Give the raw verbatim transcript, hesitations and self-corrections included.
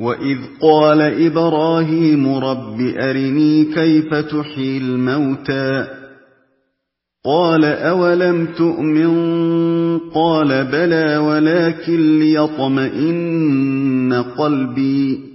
وَإِذْ قَالَ إِبْرَاهِيمُ رَبِّ أَرِنِي كَيْفَ تُحْيِي الْمَوْتَىٰ قَالَ أَوَلَمْ تُؤْمِن قَالَ بَلَىٰ وَلَٰكِن لِّيَطْمَئِنَّ قَلْبِي